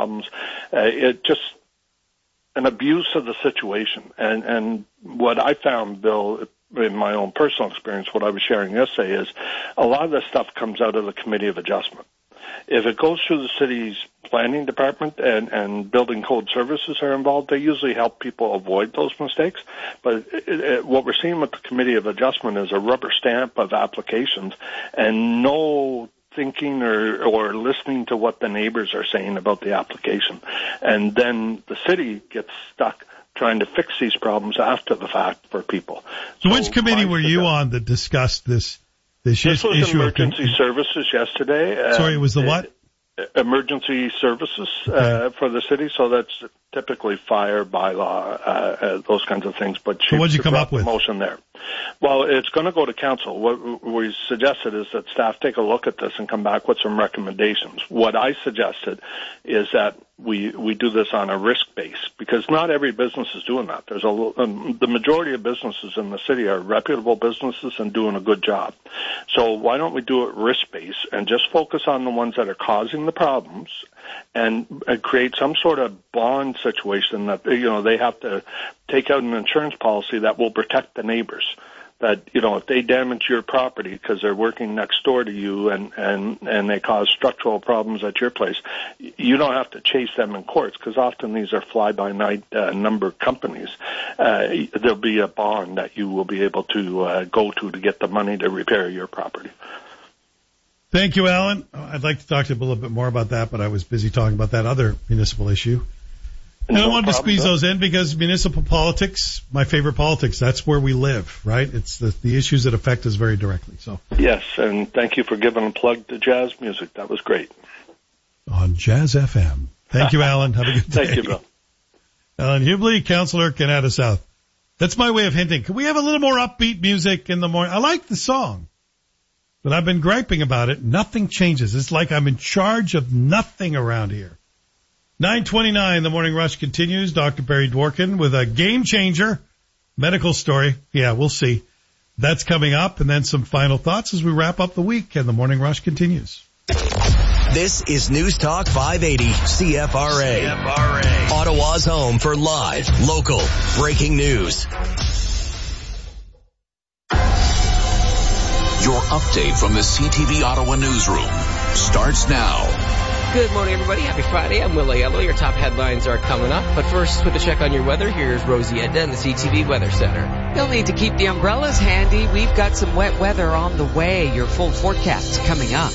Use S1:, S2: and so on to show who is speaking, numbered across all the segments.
S1: problems. It just an abuse of the situation. And what I found, Bill, in my own personal experience, what I was sharing yesterday, is a lot of this stuff comes out of the Committee of Adjustment. If it goes through the city's planning department and building code services are involved, they usually help people avoid those mistakes. But what we're seeing with the Committee of Adjustment is a rubber stamp of applications and no thinking or listening to what the neighbors are saying about the application. And then the city gets stuck trying to fix these problems after the fact for people.
S2: So which committee were you on that discussed this issue?
S1: This was emergency services yesterday.
S2: Sorry, it was the what?
S1: Emergency services for the city, so that's typically fire, bylaw, those kinds of things. But
S2: so what did you come up with?
S1: Motion there. Well, it's going to go to council. What we suggested is that staff take a look at this and come back with some recommendations. What I suggested is that we do this on a risk base, because not every business is doing that. There's the majority of businesses in the city are reputable businesses and doing a good job. So why don't we do it risk based and just focus on the ones that are causing the problems and create some sort of bond situation that, they have to take out an insurance policy that will protect the neighbors. That, if they damage your property because they're working next door to you and they cause structural problems at your place, you don't have to chase them in courts, because often these are fly-by-night number companies. There'll be a bond that you will be able to go to get the money to repair your property.
S2: Thank you, Alan. I'd like to talk to you a little bit more about that, but I was busy talking about that other municipal issue. And I wanted to squeeze those in because municipal politics, my favorite politics, that's where we live, right? It's the issues that affect us very directly. So
S1: yes, and thank you for giving a plug to jazz music. That was great.
S2: On Jazz FM. Thank you, Alan. Have a good day.
S1: Thank you, Bill.
S2: Alan Hubley, Councillor, Canada South. That's my way of hinting. Can we have a little more upbeat music in the morning? I like the song, but I've been griping about it. Nothing changes. It's like I'm in charge of nothing around here. 9:29, the Morning Rush continues. Dr. Barry Dworkin with a game-changer medical story. Yeah, we'll see. That's coming up, and then some final thoughts as we wrap up the week, and the Morning Rush continues.
S3: This is News Talk 580 CFRA. Ottawa's home for live, local, breaking news.
S4: Your update from the CTV Ottawa newsroom starts now.
S5: Good morning, everybody. Happy Friday. I'm Will Aiello. Your top headlines are coming up. But first, with a check on your weather, here's Rosie Edna in the CTV Weather Center.
S6: You'll need to keep the umbrellas handy. We've got some wet weather on the way. Your full forecast coming up.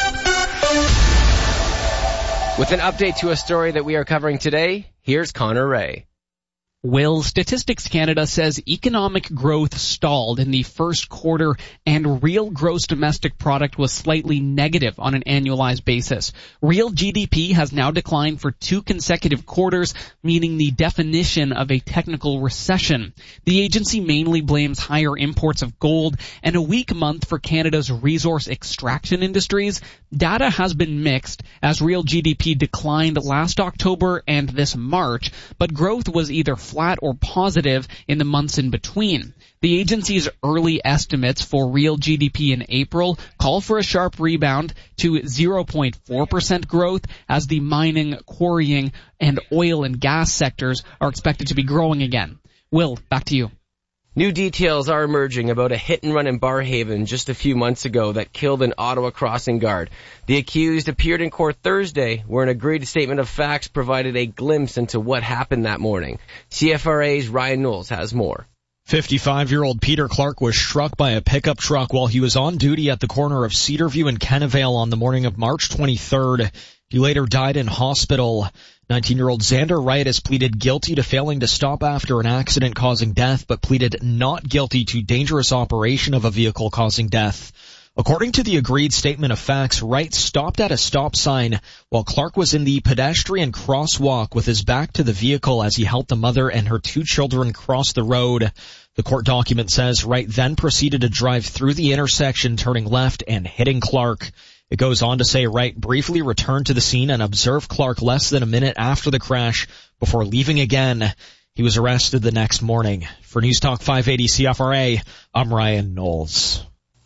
S5: With an update to a story that we are covering today, here's Connor Ray.
S7: Will, Statistics Canada says economic growth stalled in the first quarter and real gross domestic product was slightly negative on an annualized basis. Real GDP has now declined for 2 consecutive quarters, meaning the definition of a technical recession. The agency mainly blames higher imports of gold and a weak month for Canada's resource extraction industries. Data has been mixed as real GDP declined last October and this March, but growth was either flat or positive in the months in between. The agency's early estimates for real GDP in April call for a sharp rebound to 0.4% growth as the mining, quarrying, and oil and gas sectors are expected to be growing again. Will, back to you.
S5: New details are emerging about a hit-and-run in Barrhaven just a few months ago that killed an Ottawa crossing guard. The accused appeared in court Thursday, where an agreed statement of facts provided a glimpse into what happened that morning. CFRA's Ryan Knowles has more.
S8: 55-year-old Peter Clark was struck by a pickup truck while he was on duty at the corner of Cedarview and Kennevale on the morning of March 23rd. He later died in hospital. 19-year-old Xander Wright has pleaded guilty to failing to stop after an accident causing death, but pleaded not guilty to dangerous operation of a vehicle causing death. According to the agreed statement of facts, Wright stopped at a stop sign while Clark was in the pedestrian crosswalk with his back to the vehicle as he helped the mother and her 2 children cross the road. The court document says Wright then proceeded to drive through the intersection, turning left and hitting Clark. It goes on to say Wright briefly returned to the scene and observed Clark less than a minute after the crash before leaving again. He was arrested the next morning. For News Talk 580 CFRA, I'm Ryan Knowles.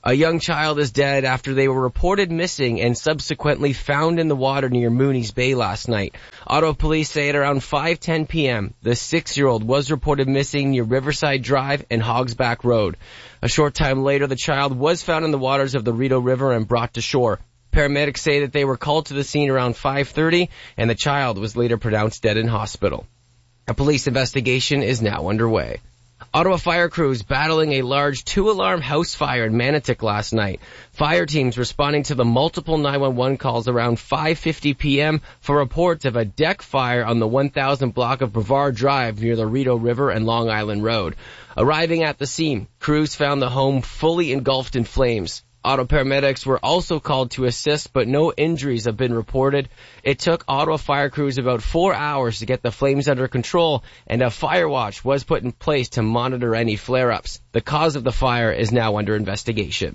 S5: A young child is dead after they were reported missing and subsequently found in the water near Mooney's Bay last night. Ottawa police say at around 5:10 p.m., the 6-year-old was reported missing near Riverside Drive and Hogsback Road. A short time later, the child was found in the waters of the Rideau River and brought to shore. Paramedics say that they were called to the scene around 5:30, and the child was later pronounced dead in hospital. A police investigation is now underway. Ottawa fire crews battling a large 2-alarm house fire in Manotick last night. Fire teams responding to the multiple 911 calls around 5:50 p.m. for reports of a deck fire on the 1000 block of Brevard Drive near the Rideau River and Long Island Road. Arriving at the scene, crews found the home fully engulfed in flames. Ottawa paramedics were also called to assist, but no injuries have been reported. It took Ottawa fire crews about 4 hours to get the flames under control, and a fire watch was put in place to monitor any flare-ups. The cause of the fire is now under investigation.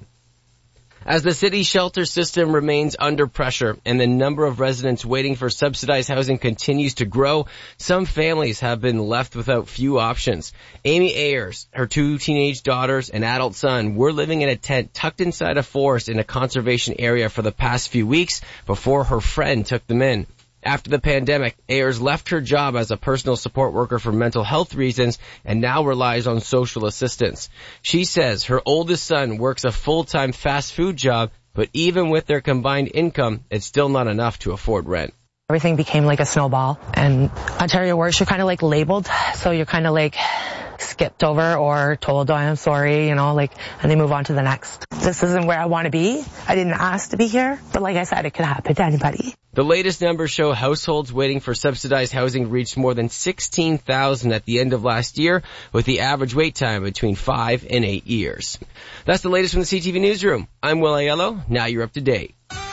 S5: As the city shelter system remains under pressure and the number of residents waiting for subsidized housing continues to grow, some families have been left without few options. Amy Ayers, her 2 teenage daughters, and adult son were living in a tent tucked inside a forest in a conservation area for the past few weeks before her friend took them in. After the pandemic, Ayers left her job as a personal support worker for mental health reasons and now relies on social assistance. She says her oldest son works a full-time fast food job, but even with their combined income, it's still not enough to afford rent.
S9: Everything became like a snowball, and Ontario Works, you're kind of like labeled, so you're kind of like skipped over or told, oh, I'm sorry, and they move on to the next. This isn't where I want to be. I didn't ask to be here, but like I said, it could happen to anybody.
S5: The latest numbers show households waiting for subsidized housing reached more than 16,000 at the end of last year, with the average wait time between 5 and 8 years. That's the latest from the CTV Newsroom. I'm Will Aiello. Now you're up to date.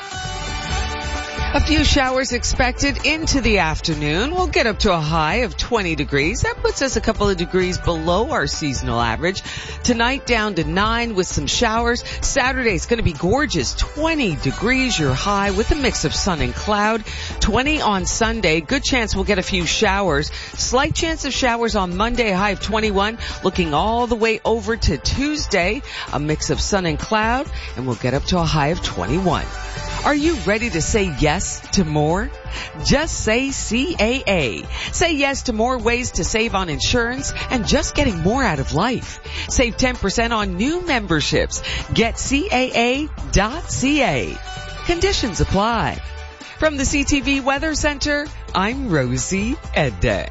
S6: A few showers expected into the afternoon. We'll get up to a high of 20 degrees. That puts us a couple of degrees below our seasonal average. Tonight down to 9 with some showers. Saturday's going to be gorgeous. 20 degrees your high with a mix of sun and cloud. 20 on Sunday. Good chance we'll get a few showers. Slight chance of showers on Monday, a high of 21. Looking all the way over to Tuesday, a mix of sun and cloud, and we'll get up to a high of 21. Are you ready to say yes to more? Just say CAA. Say yes to more ways to save on insurance and just getting more out of life. Save 10% on new memberships. Get CAA.ca. Conditions apply. From the CTV Weather Center, I'm Rosie Edda.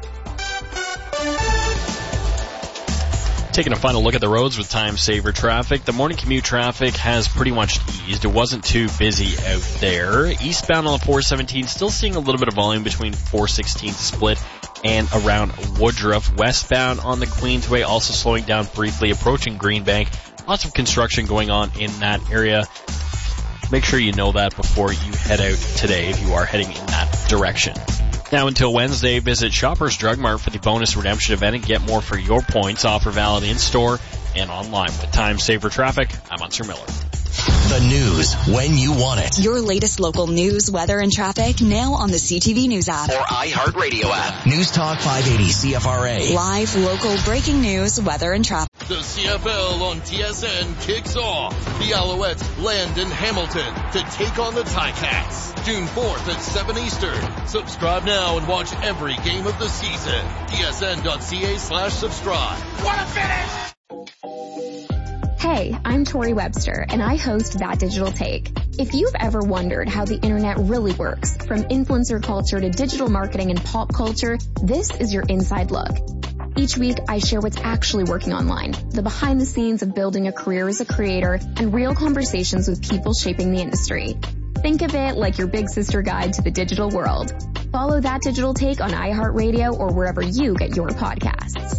S8: Taking a final look at the roads with Time Saver traffic. The morning commute traffic has pretty much eased. It wasn't too busy out there. Eastbound on the 417, still seeing a little bit of volume between 416 Split and around Woodruff. Westbound on the Queensway, also slowing down briefly, approaching Greenbank. Lots of construction going on in that area. Make sure you know that before you head out today if you are heading in that direction. Now until Wednesday, visit Shoppers Drug Mart for the bonus redemption event and get more for your points. Offer valid in-store and online. With Time Saver Traffic, I'm Munster Miller.
S3: The news when you want it.
S10: Your latest local news, weather, and traffic now on the CTV News app.
S3: Or iHeartRadio app. News Talk 580 CFRA.
S10: Live, local, breaking news, weather, and traffic.
S11: The CFL on TSN kicks off. The Alouettes land in Hamilton to take on the Ticats. June 4th at 7 Eastern. Subscribe now and watch every game of the season. TSN.ca/subscribe. What a finish!
S12: Hey, I'm Tori Webster, and I host That Digital Take. If you've ever wondered how the internet really works, from influencer culture to digital marketing and pop culture, this is your inside look. Each week, I share what's actually working online, the behind the scenes of building a career as a creator, and real conversations with people shaping the industry. Think of it like your big sister guide to the digital world. Follow That Digital Take on iHeartRadio or wherever you get your podcasts.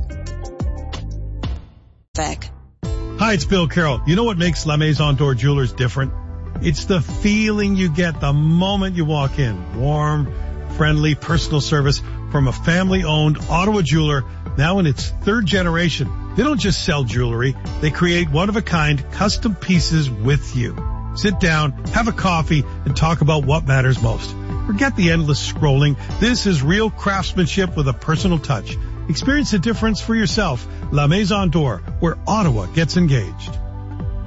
S2: Hi, it's Bill Carroll. You know what makes La Maison d'Or Jewelers different? It's the feeling you get the moment you walk in. Warm, friendly, personal service from a family-owned Ottawa jeweler now in its 3rd generation. They don't just sell jewelry. They create one-of-a-kind custom pieces with you. Sit down, have a coffee, and talk about what matters most. Forget the endless scrolling. This is real craftsmanship with a personal touch. Experience the difference for yourself. La Maison d'Or, where Ottawa gets engaged.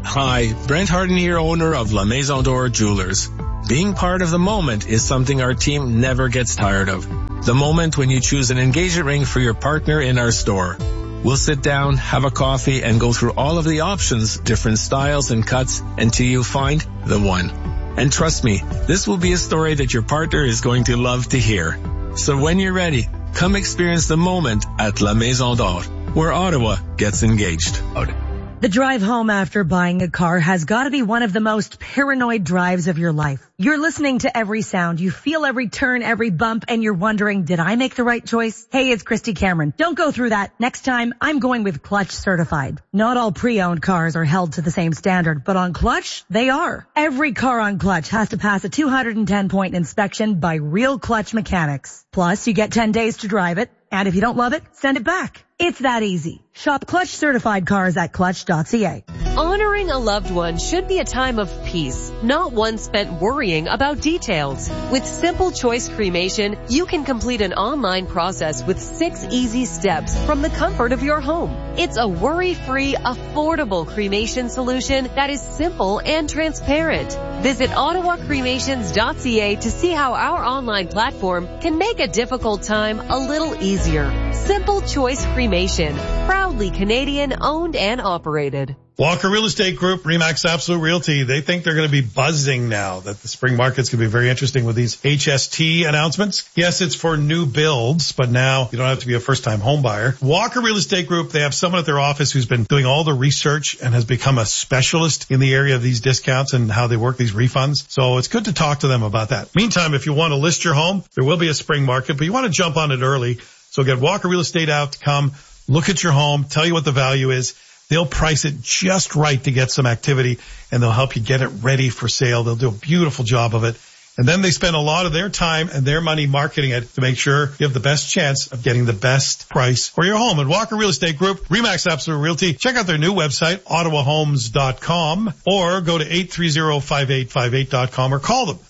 S13: Hi, Brent Harden here, owner of La Maison d'Or Jewelers. Being part of the moment is something our team never gets tired of. The moment when you choose an engagement ring for your partner in our store. We'll sit down, have a coffee, and go through all of the options, different styles and cuts, until you find the one. And trust me, this will be a story that your partner is going to love to hear. So when you're ready, come experience the moment at La Maison d'Or, where Ottawa gets engaged.
S14: The drive home after buying a car has got to be one of the most paranoid drives of your life. You're listening to every sound, you feel every turn, every bump, and you're wondering, did I make the right choice? Hey, it's Christy Cameron. Don't go through that. Next time, I'm going with Clutch Certified. Not all pre-owned cars are held to the same standard, but on Clutch, they are. Every car on Clutch has to pass a 210-point inspection by real Clutch mechanics. Plus, you get 10 days to drive it, and if you don't love it, send it back. It's that easy. Shop Clutch Certified cars at clutch.ca.
S15: Honoring a loved one should be a time of peace, not one spent worrying about details. With Simple Choice Cremation, you can complete an online process with 6 easy steps from the comfort of your home. It's a worry-free, affordable cremation solution that is simple and transparent. Visit ottawacremations.ca to see how our online platform can make a difficult time a little easier. Simple Choice Cremation, proudly Canadian owned and operated.
S2: Walker Real Estate Group, RE/MAX Absolute Realty, they think they're going to be buzzing now that the spring market's going to be very interesting with these HST announcements. Yes, it's for new builds, but now you don't have to be a first-time home buyer. Walker Real Estate Group, they have someone at their office who's been doing all the research and has become a specialist in the area of these discounts and how they work these refunds. So it's good to talk to them about that. Meantime, if you want to list your home, there will be a spring market, but you want to jump on it early. So get Walker Real Estate out to come, look at your home, tell you what the value is. They'll price it just right to get some activity, and they'll help you get it ready for sale. They'll do a beautiful job of it. And then they spend a lot of their time and their money marketing it to make sure you have the best chance of getting the best price for your home. At Walker Real Estate Group, RE/MAX Absolute Realty, check out their new website, ottawahomes.com, or go to 830-5858.com or call them,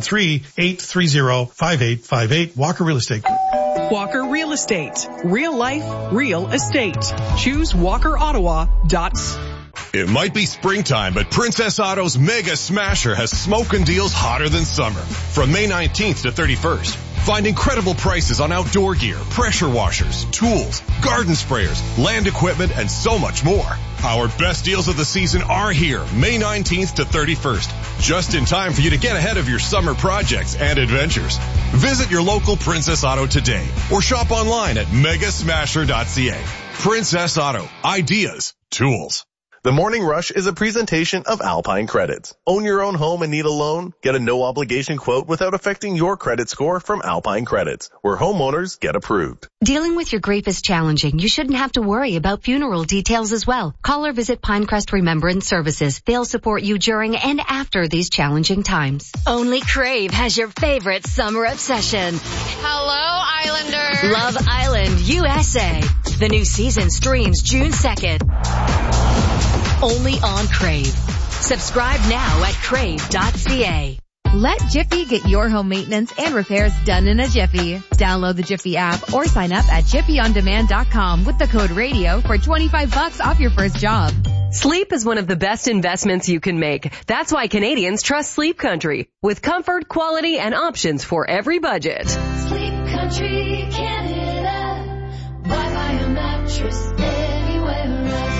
S2: 613-830-5858. Walker Real Estate Group.
S16: Walker Real Estate. Real life, real estate. Choose WalkerOttawa.com.
S17: It might be springtime, but Princess Auto's Mega Smasher has smoking deals hotter than summer. From May 19th to 31st, find incredible prices on outdoor gear, pressure washers, tools, garden sprayers, land equipment, and so much more. Our best deals of the season are here, May 19th to 31st, just in time for you to get ahead of your summer projects and adventures. Visit your local Princess Auto today or shop online at megasmasher.ca. Princess Auto. Ideas. Tools.
S18: The Morning Rush is a presentation of Alpine Credits. Own your own home and need a loan? Get a no-obligation quote without affecting your credit score from Alpine Credits, where homeowners get approved.
S19: Dealing with your grief is challenging. You shouldn't have to worry about funeral details as well. Call or visit Pinecrest Remembrance Services. They'll support you during and after these challenging times.
S20: Only Crave has your favorite summer obsession.
S21: Hello, Islander.
S20: Love Island, USA. The new season streams June 2nd. Only on Crave. Subscribe now at crave.ca.
S22: Let Jiffy get your home maintenance and repairs done in a jiffy. Download the Jiffy app or sign up at jiffyondemand.com with the code radio for $25 off your first job.
S15: Sleep is one of the best investments you can make. That's why Canadians trust Sleep Country, with comfort, quality, and options for every budget.
S23: Sleep Country, Canada. Buy a mattress anywhere else.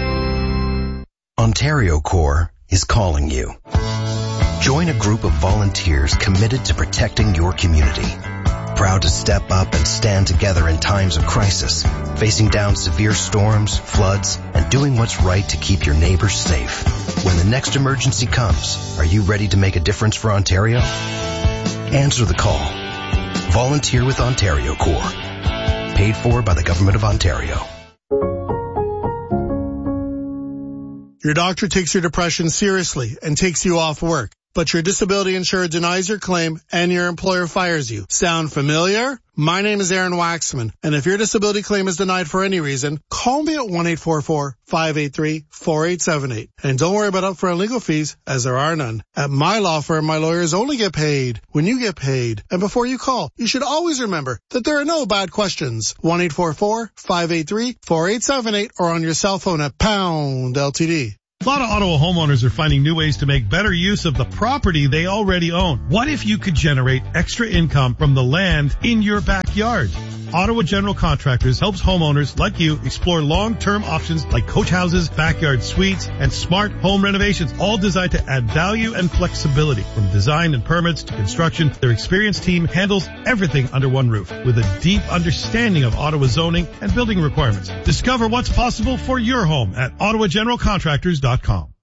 S24: Ontario Corps is calling you. Join a group of volunteers committed to protecting your community. Proud to step up and stand together in times of crisis, facing down severe storms, floods, and doing what's right to keep your neighbors safe. When the next emergency comes, are you ready to make a difference for Ontario? Answer the call. Volunteer with Ontario Corps. Paid for by the Government of Ontario.
S25: Your doctor takes your depression seriously and takes you off work, but your disability insurer denies your claim and your employer fires you. Sound familiar? My name is Aaron Waxman, and if your disability claim is denied for any reason, call me at 1-844-583-4878. And don't worry about upfront legal fees, as there are none. At my law firm, my lawyers only get paid when you get paid. And before you call, you should always remember that there are no bad questions. 1-844-583-4878 or on your cell phone at #LTD.
S2: A lot of Ottawa homeowners are finding new ways to make better use of the property they already own. What if you could generate extra income from the land in your backyard? Ottawa General Contractors helps homeowners like you explore long-term options like coach houses, backyard suites, and smart home renovations, all designed to add value and flexibility. From design and permits to construction, their experienced team handles everything under one roof with a deep understanding of Ottawa zoning and building requirements. Discover what's possible for your home at OttawaGeneralContractors.com.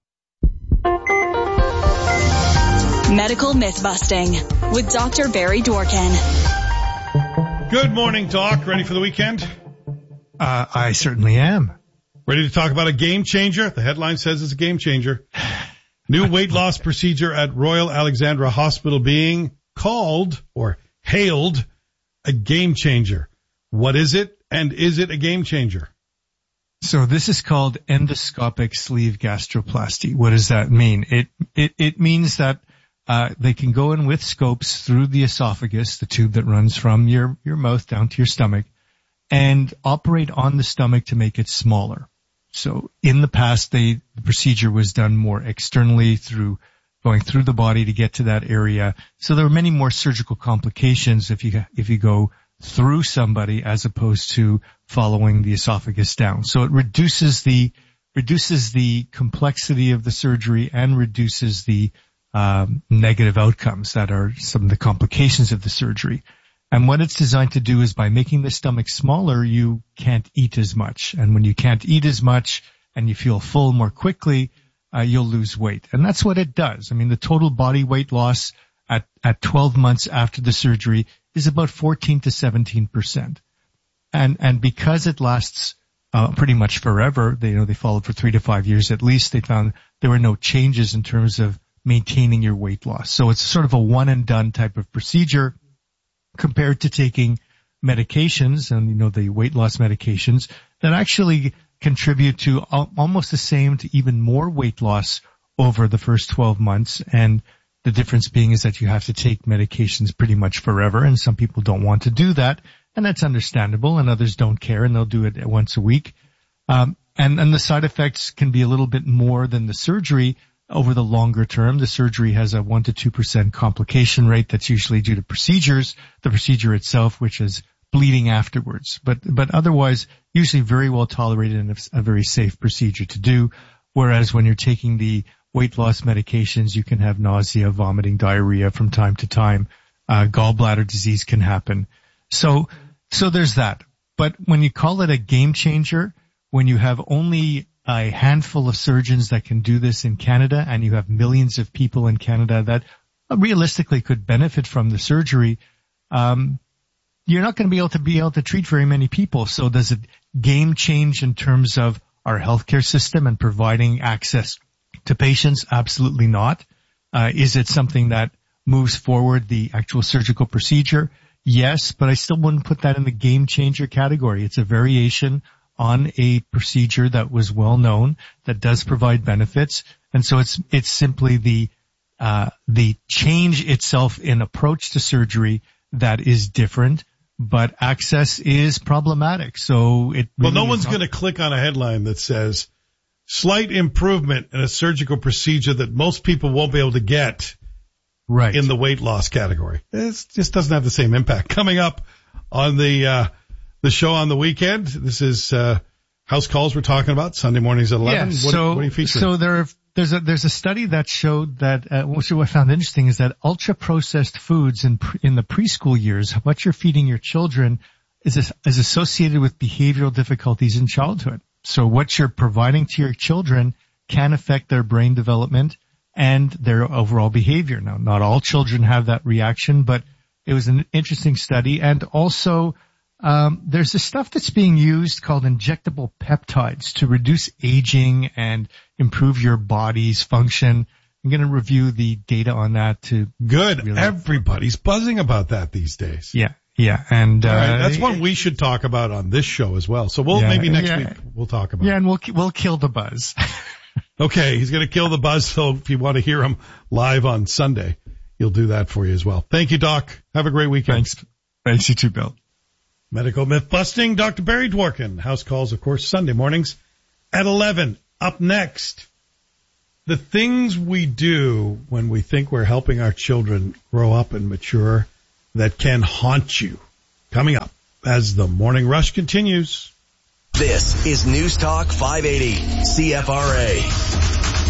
S10: Medical Myth-Busting with Dr. Barry Dworkin.
S2: Good morning, Doc. Ready for the weekend?
S1: I certainly am.
S2: Ready to talk about a game changer? The headline says it's a game changer. New weight loss procedure at Royal Alexandra Hospital being called or hailed a game changer. What is it, and is it a game changer?
S1: So this is called endoscopic sleeve gastroplasty. What does that mean? It means that they can go in with scopes through the esophagus, the tube that runs from your mouth down to your stomach, and operate on the stomach to make it smaller. So in the past, the procedure was done more externally through going through the body to get to that area. So there are many more surgical complications if you go through somebody as opposed to following the esophagus down. So it reduces the complexity of the surgery and reduces the negative outcomes that are some of the complications of the surgery. And what it's designed to do is by making the stomach smaller, you can't eat as much. And when you can't eat as much and you feel full more quickly, you'll lose weight. And that's what it does. I mean, the total body weight loss at 12 months after the surgery is about 14 to 17%. And because it lasts pretty much forever, they followed for 3 to 5 years at least, they found there were no changes in terms of maintaining your weight loss. So it's sort of a one and done type of procedure compared to taking medications and, the weight loss medications that actually contribute to almost the same to even more weight loss over the first 12 months. And the difference being is that you have to take medications pretty much forever. And some people don't want to do that. And that's understandable. And others don't care and they'll do it once a week. And the side effects can be a little bit more than the surgery. Over the longer term, the surgery has a 1 to 2% complication rate that's usually due to the procedure itself, which is bleeding afterwards. But otherwise, usually very well tolerated and a very safe procedure to do. Whereas when you're taking the weight loss medications, you can have nausea, vomiting, diarrhea from time to time. Gallbladder disease can happen. So there's that. But when you call it a game changer, when you have only a handful of surgeons that can do this in Canada, and you have millions of people in Canada that realistically could benefit from the surgery, you're not going to be able to treat very many people. So does it game change in terms of our healthcare system and providing access to patients? Absolutely not. Is it something that moves forward the actual surgical procedure? Yes, but I still wouldn't put that in the game changer category. It's a variation on a procedure that was well known, that does provide benefits. And so it's simply the change itself in approach to surgery that is different, but access is problematic. So
S2: no one's going to click on a headline that says slight improvement in a surgical procedure that most people won't be able to get
S1: right
S2: in the weight loss category. It just doesn't have the same impact. Coming up on the show on the weekend, this is House Calls we're talking about, Sunday mornings at 11.
S1: Yeah,
S2: what are you featuring?
S1: So there's a study that showed that, what I found interesting is that ultra-processed foods in the preschool years, what you're feeding your children is associated with behavioral difficulties in childhood. So what you're providing to your children can affect their brain development and their overall behavior. Now, not all children have that reaction, but it was an interesting study. And also, there's this stuff that's being used called injectable peptides to reduce aging and improve your body's function. I'm going to review the data on that to
S2: Good. Really everybody's buzzing about that these days.
S1: Yeah. And,
S2: right, that's what we should talk about on this show as well. So maybe next week we'll talk about it.
S1: Yeah, and we'll kill the buzz.
S2: Okay. He's going to kill the buzz. So if you want to hear him live on Sunday, he'll do that for you as well. Thank you, Doc. Have a great weekend.
S1: Thanks, you too, Bill.
S2: Medical myth busting, Dr. Barry Dworkin. House Calls, of course, Sunday mornings at 11. Up next, the things we do when we think we're helping our children grow up and mature that can haunt you. Coming up as the Morning Rush continues.
S3: This is News Talk 580 CFRA.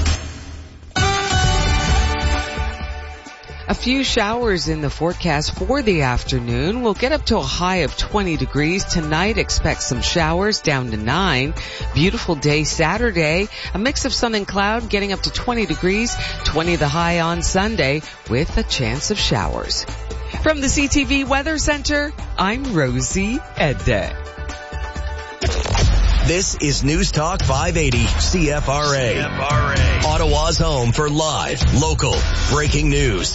S4: A few showers in the forecast for the afternoon. We'll get up to a high of 20 degrees. Tonight, expect some showers down to 9. Beautiful day Saturday. A mix of sun and cloud getting up to 20 degrees. 20 the high on Sunday with a chance of showers. From the CTV Weather Center, I'm Rosie Edda.
S3: This is News Talk 580 CFRA. Ottawa's home for live, local, breaking news.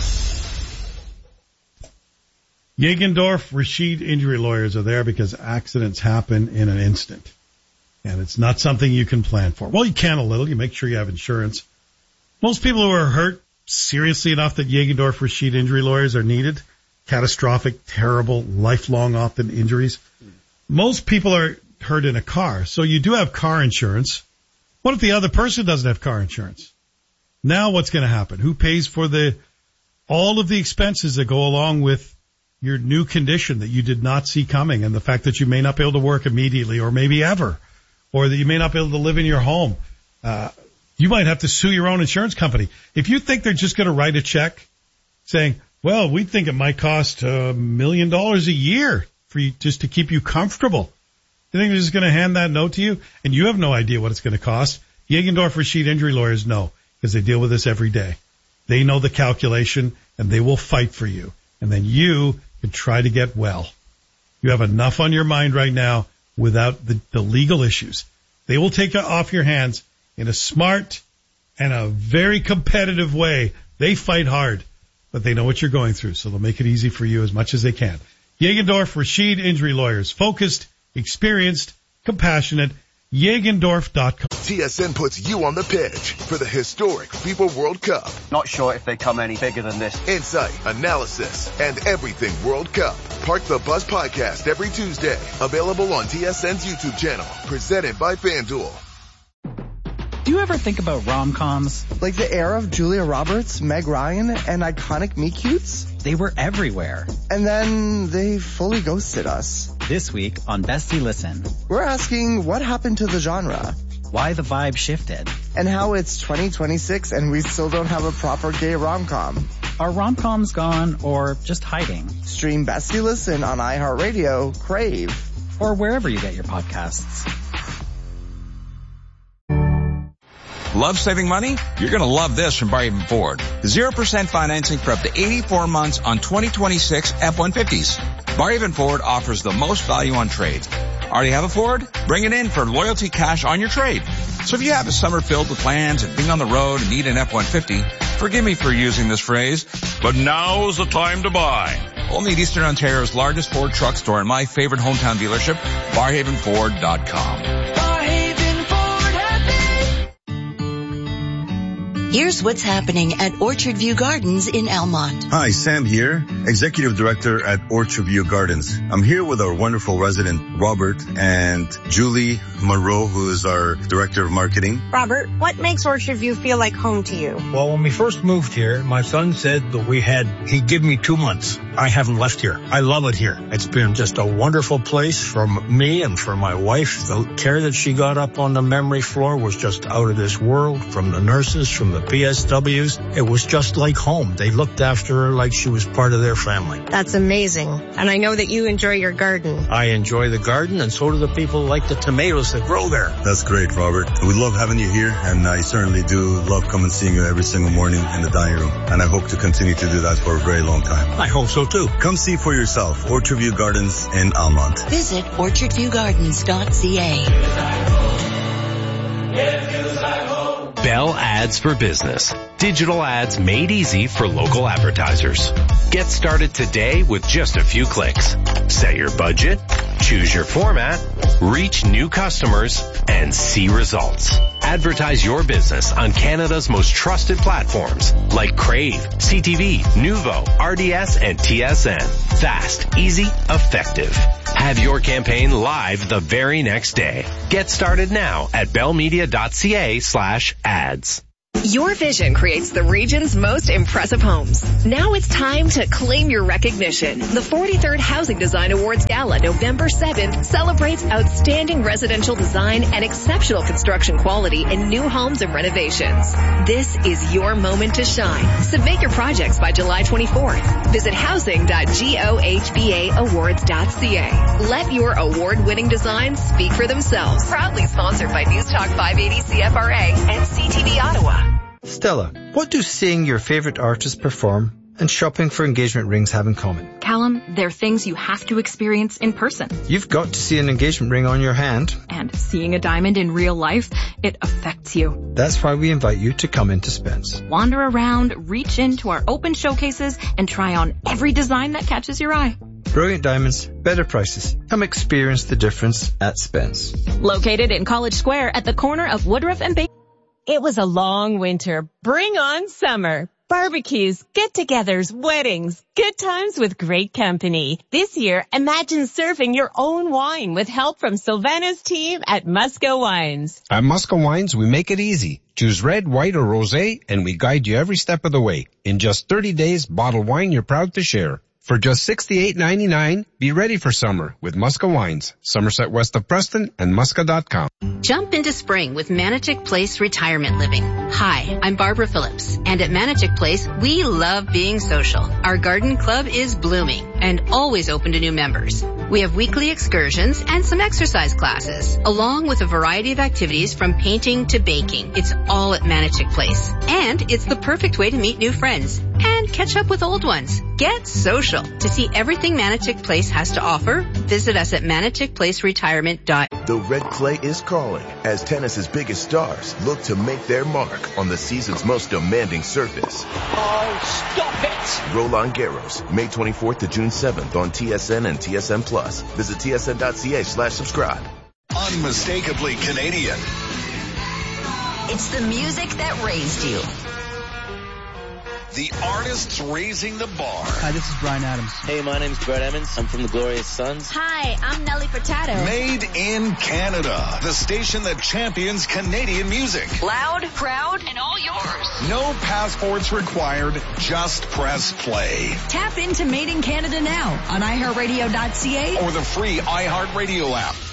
S2: Jägendorf Rashid injury lawyers are there because accidents happen in an instant. And it's not something you can plan for. Well, you can a little. You make sure you have insurance. Most people who are hurt seriously enough that Jägendorf Rashid injury lawyers are needed, catastrophic, terrible, lifelong often injuries. Most people are hurt in a car. So you do have car insurance. What if the other person doesn't have car insurance? Now what's going to happen? Who pays for all of the expenses that go along with your new condition that you did not see coming, and the fact that you may not be able to work immediately or maybe ever, or that you may not be able to live in your home? You might have to sue your own insurance company. If you think they're just going to write a check saying, well, we think it might cost $1 million a year for you just to keep you comfortable, you think they're just going to hand that note to you and you have no idea what it's going to cost? Jägendorf Rashid injury lawyers know, because they deal with this every day. They know the calculation and they will fight for you. And then you can try to get well. You have enough on your mind right now without the legal issues. They will take it off your hands in a smart and a very competitive way. They fight hard, but they know what you're going through, so they'll make it easy for you as much as they can. Jägendorf Rashid injury lawyers. Focused, experienced, compassionate. Jägendorf.com.
S5: TSN puts you on the pitch for the historic FIFA World Cup.
S6: Not sure if they come any bigger than this.
S5: Insight, analysis, and everything World Cup. Park the Bus podcast every Tuesday. Available on TSN's YouTube channel. Presented by FanDuel.
S7: Do you ever think about rom-coms?
S9: Like the era of Julia Roberts, Meg Ryan, and iconic meet-cutes?
S7: They were everywhere.
S9: And then they fully ghosted us.
S7: This week on Bestie Listen,
S9: we're asking what happened to the genre,
S7: why the vibe shifted,
S9: and how it's 2026 and we still don't have a proper gay rom-com.
S7: Are rom-coms gone or just hiding?
S9: Stream Bestie Listen on iHeartRadio, Crave,
S7: or wherever you get your podcasts.
S26: Love saving money? You're going to love this from Barhaven Ford. 0% financing for up to 84 months on 2026 F-150s. Barhaven Ford offers the most value on trades. Already have a Ford? Bring it in for loyalty cash on your trade. So if you have a summer filled with plans and being on the road and need an F-150, forgive me for using this phrase, but now's the time to buy. Only at Eastern Ontario's largest Ford truck store and my favorite hometown dealership, BarhavenFord.com.
S20: Here's what's happening at Orchard View Gardens in Almont.
S27: Hi, Sam here, Executive Director at Orchard View Gardens. I'm here with our wonderful resident, Robert, and Julie Monroe, who is our Director of Marketing.
S28: Robert, what makes Orchard View feel like home to you?
S29: Well, when we first moved here, my son said that he'd give me 2 months. I haven't left here. I love it here. It's been just a wonderful place for me and for my wife. The care that she got up on the memory floor was just out of this world, from the nurses, from the PSWs. It was just like home. They looked after her like she was part of their family.
S28: That's amazing. And I know that you enjoy your garden.
S29: I enjoy the garden, and so do the people who like the tomatoes that grow there.
S27: That's great, Robert. We love having you here, and I certainly do love coming seeing you every single morning in the dining room. And I hope to continue to do that for a very long time.
S29: I hope so too.
S27: Come see for yourself. Orchard View Gardens in Almont.
S20: Visit orchardviewgardens.ca.
S30: Bell Ads for Business. Digital ads made easy for local advertisers. Get started today with just a few clicks. Set your budget, choose your format, reach new customers, and see results. Advertise your business on Canada's most trusted platforms like Crave, CTV, Nuvo, RDS, and TSN. Fast, easy, effective. Have your campaign live the very next day. Get started now at bellmedia.ca/ads.
S8: Your vision creates the region's most impressive homes. Now it's time to claim your recognition. The 43rd Housing Design Awards Gala, November 7th, celebrates outstanding residential design and exceptional construction quality in new homes and renovations. This is your moment to shine. Submit your projects by July 24th. Visit housing.gohbaawards.ca. Let your award-winning designs speak for themselves. Proudly sponsored by News Talk 580 CFRA and CTV Ottawa.
S11: Stella, what do seeing your favorite artist perform and shopping for engagement rings have in common?
S12: Callum, they're things you have to experience in person.
S11: You've got to see an engagement ring on your hand.
S12: And seeing a diamond in real life, it affects you.
S11: That's why we invite you to come into Spence.
S12: Wander around, reach into our open showcases, and try on every design that catches your eye.
S11: Brilliant diamonds, better prices. Come experience the difference at Spence.
S12: Located in College Square at the corner of Woodruff and Baker.
S13: It was a long winter. Bring on summer. Barbecues, get-togethers, weddings, good times with great company. This year, imagine serving your own wine with help from Sylvana's team at Musco Wines.
S14: At Musco Wines, we make it easy. Choose red, white, or rosé, and we guide you every step of the way. In just 30 days, bottle wine you're proud to share. For just $68.99, be ready for summer with Musco Wines, Somerset West of Preston, and Musca.com.
S16: Jump into spring with Manichick Place Retirement Living. Hi, I'm Barbara Phillips, and at Manichick Place, we love being social. Our garden club is blooming and always open to new members. We have weekly excursions and some exercise classes, along with a variety of activities from painting to baking. It's all at Manichick Place. And it's the perfect way to meet new friends and catch up with old ones. Get social. To see everything Manichick Place has to offer, visit us at manichickplaceretirement.com.
S5: The red clay is calling as tennis's biggest stars look to make their mark on the season's most demanding surface.
S17: Oh, stop it!
S5: Roland Garros, May 24th to June 7th on TSN and TSN Plus. Visit tsn.ca/subscribe.
S18: Unmistakably Canadian.
S20: It's the music that raised you.
S18: The artists raising the bar.
S19: Hi, this is Bryan Adams.
S21: Hey, my name's Brett Emmons. I'm from the Glorious Sons.
S31: Hi, I'm Nelly Furtado.
S18: Made in Canada. The station that champions Canadian music.
S20: Loud, proud, and all yours.
S18: No passports required. Just press play.
S20: Tap into Made in Canada now on iHeartRadio.ca
S18: or the free iHeartRadio app.